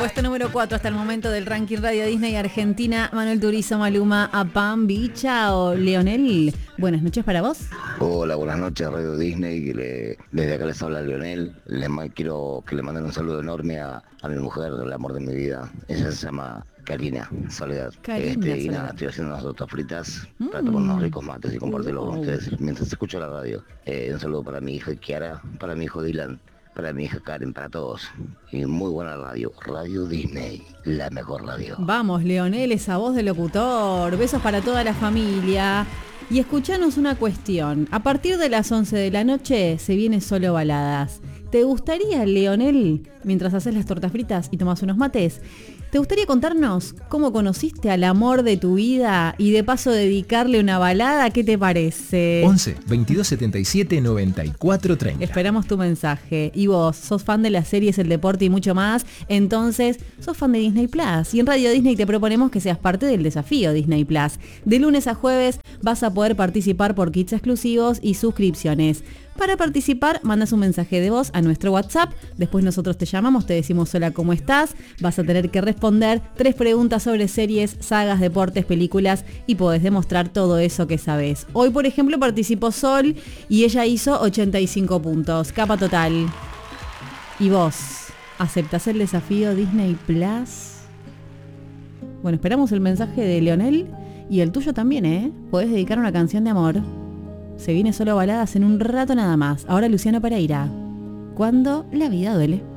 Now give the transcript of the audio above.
Puesto número 4 hasta el momento del ranking Radio Disney Argentina. Manuel Turizo, Maluma, Apam, Bichao. Leonel, buenas noches para vos. Hola, buenas noches Radio Disney. Desde acá les habla Leonel. Quiero que le manden un saludo enorme a mi mujer, el amor de mi vida. Ella se llama Karina Soledad. Karina Y Soledad. nada, estoy haciendo unas tortas fritas para tomar unos ricos mates y compartirlo con ustedes mientras escucho la radio. Un saludo para mi hija Kiara, para mi hijo Dylan, para mi hija Karen, para todos. Y muy buena radio, Radio Disney, la mejor radio. Vamos, Leonel, esa voz de locutor. Besos para toda la familia. Y escuchanos una cuestión. A partir de las 11 de la noche se viene Solo Baladas. ¿Te gustaría, Leonel, mientras haces las tortas fritas y tomas unos mates, te gustaría contarnos cómo conociste al amor de tu vida y de paso dedicarle una balada? ¿Qué te parece? 11 22 77 94 30. Esperamos tu mensaje. Y vos, sos fan de las series, el deporte y mucho más, entonces sos fan de Disney Plus. Y en Radio Disney te proponemos que seas parte del desafío Disney Plus. De lunes a jueves vas a poder participar por kits exclusivos y suscripciones. Para participar, mandas un mensaje de voz a nuestro WhatsApp, después nosotros te llamamos, te decimos hola, ¿cómo estás? Vas a tener que responder 3 preguntas sobre series, sagas, deportes, películas y podés demostrar todo eso que sabés. Hoy, por ejemplo, participó Sol y ella hizo 85 puntos, capa total. ¿Y vos, aceptás el desafío Disney Plus? Bueno, esperamos el mensaje de Leonel y el tuyo también, ¿eh? Podés dedicar una canción de amor. Se viene Solo Baladas en un rato nada más. Ahora Luciano Pereira. Cuando la vida duele.